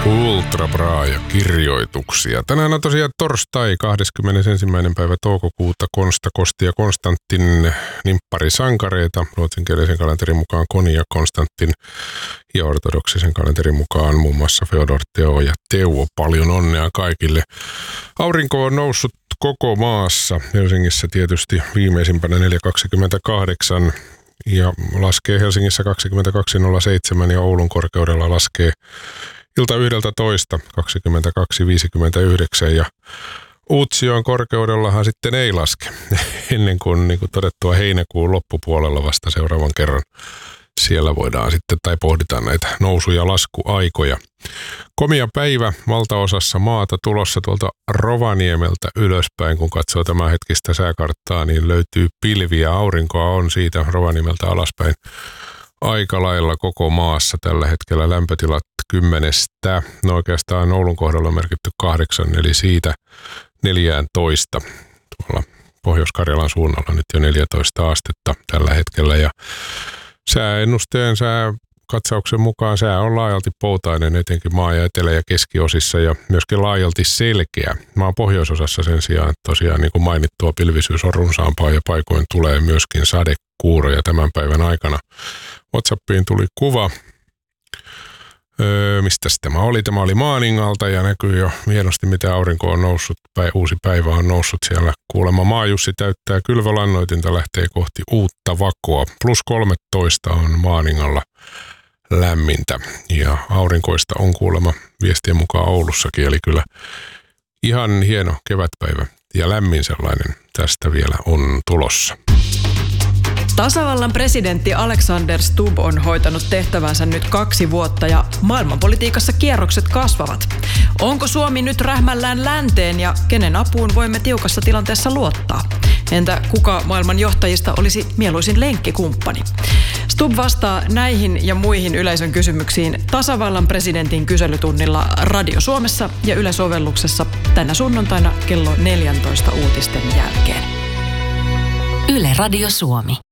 Ultra Bra ja kirjoituksia. Tänään on tosiaan torstai 21. päivä toukokuuta. Konsta, Kosti ja Konstantin nimpparisankareita. Ruotsinkielisen kalenterin mukaan Koni ja Konstantin ja ortodoksisen kalenterin mukaan muun muassa Feodor, Teo ja Teuvo. Paljon onnea kaikille. Aurinko on noussut koko maassa. Helsingissä tietysti viimeisimpänä 4.28 ja laskee Helsingissä 22.07 ja Oulun korkeudella laskee ilta 11, 22.59 ja Uutsioon korkeudellahan sitten ei laske ennen kuin, niin kuin todettua heinäkuun loppupuolella vasta seuraavan kerran. Siellä voidaan sitten tai pohditaan näitä nousu- ja laskuaikoja. Komia päivä valtaosassa maata tulossa tuolta Rovaniemeltä ylöspäin. Kun katsoo tämän hetkistä sääkarttaa, niin löytyy pilviä. Aurinkoa on siitä Rovaniemeltä alaspäin aika lailla koko maassa tällä hetkellä. Lämpötilat 10. No oikeastaan Oulun kohdalla on merkitty 8, eli siitä 14. Tuolla Pohjois-Karjalan suunnalla nyt jo 14 astetta tällä hetkellä. Ja sääennusteen katsauksen mukaan sää on laajalti poutainen etenkin maa- ja etelä- ja keskiosissa ja myöskin laajalti selkeä. Maan pohjoisosassa sen sijaan tosiaan niin kuin mainittua pilvisyys on runsaampaa ja paikoin tulee myöskin sadekuuroja tämän päivän aikana. WhatsAppiin tuli kuva. Mistä tämä oli? Tämä oli Maaningalta ja näkyy jo hienosti, miten aurinko on noussut. Uusi päivä on noussut siellä. Kuulemma Maajussi täyttää kylvölannoitinta, lähtee kohti uutta vakoa. Plus 13 on Maaningalla lämmintä ja aurinkoista on kuulemma viestien mukaan Oulussakin. Eli kyllä ihan hieno kevätpäivä ja lämmin sellainen tästä vielä on tulossa. Tasavallan presidentti Alexander Stubb on hoitanut tehtävänsä nyt 2 vuotta ja maailmanpolitiikassa kierrokset kasvavat. Onko Suomi nyt rähmällään länteen ja kenen apuun voimme tiukassa tilanteessa luottaa? Entä kuka maailman johtajista olisi mieluisin lenkkikumppani? Stubb vastaa näihin ja muihin yleisön kysymyksiin tasavallan presidentin kyselytunnilla Radio Suomessa ja Yle-sovelluksessa tänä sunnuntaina kello 14 uutisten jälkeen. Yle Radio Suomi.